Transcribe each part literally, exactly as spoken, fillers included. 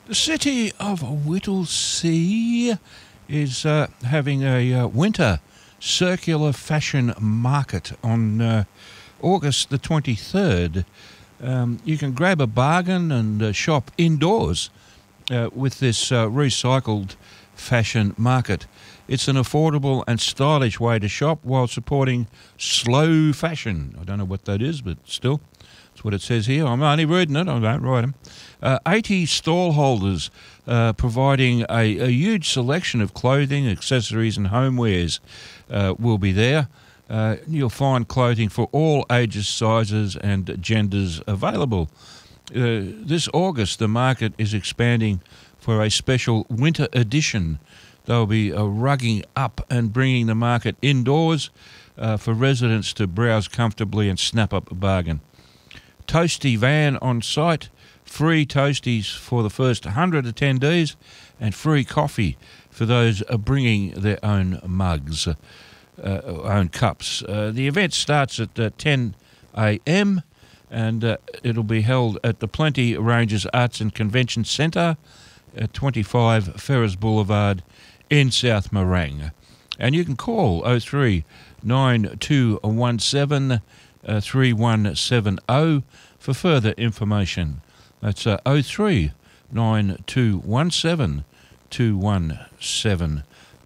The city of Whittlesea is uh, having a uh, winter circular fashion market on uh, August the twenty-third. Um, you can grab a bargain and uh, shop indoors uh, with this uh, recycled fashion market. It's an affordable and stylish way to shop while supporting slow fashion. I don't know what that is, but still, that's what it says here. I'm only reading it, I don't write them. Uh, eighty stall holders uh, providing a, a huge selection of clothing, accessories and homewares uh, will be there. Uh, you'll find clothing for all ages, sizes and genders available. Uh, this August, the market is expanding for a special winter edition. They'll be uh, rugging up and bringing the market indoors uh, for residents to browse comfortably and snap up a bargain. Toasty van on site, free toasties for the first one hundred attendees and free coffee for those uh, bringing their own mugs, uh, uh, own cups. Uh, the event starts at uh, ten a m and uh, it'll be held at the Plenty Ranges Arts and Convention Centre at twenty-five Ferris Boulevard in South Morang. And you can call oh three nine two one seven three one seven oh for further information. That's uh, oh three nine two one seven two one seven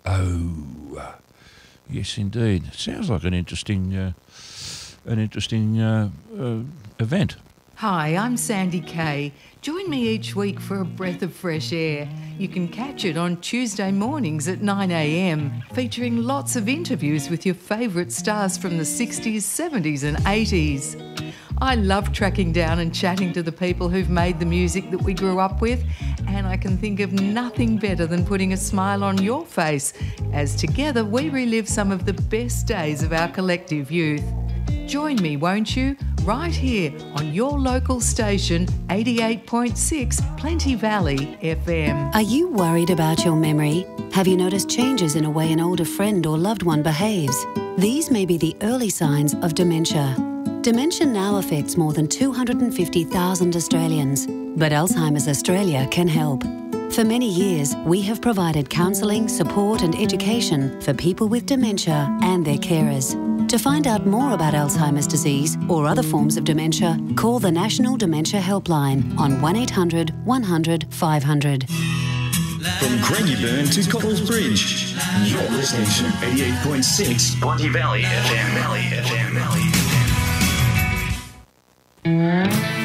oh. Yes, indeed. Sounds like an interesting, uh, an interesting uh, uh, event. Hi, I'm Sandy Kay. Join me each week for a breath of fresh air. You can catch it on Tuesday mornings at nine a m, featuring lots of interviews with your favourite stars from the sixties, seventies and eighties. I love tracking down and chatting to the people who've made the music that we grew up with, and I can think of nothing better than putting a smile on your face as together we relive some of the best days of our collective youth. Join me, won't you? Right here on your local station, eighty-eight point six Plenty Valley F M. Are you worried about your memory? Have you noticed changes in a way an older friend or loved one behaves? These may be the early signs of dementia. Dementia now affects more than two hundred fifty thousand Australians, but Alzheimer's Australia can help. For many years, we have provided counselling, support and education for people with dementia and their carers. To find out more about Alzheimer's disease or other forms of dementia, call the National Dementia Helpline on one eight hundred one hundred five hundred. From Craigieburn to Coles Bridge, you're listening to eighty-eight point six Plenty Valley F M. Valley F M. Valley F M.